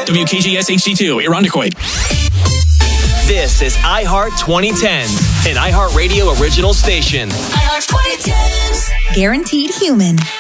WKGS HD2, Irondequoit. This is iHeart 2010, an iHeartRadio original station. iHeart 2010s. Guaranteed human.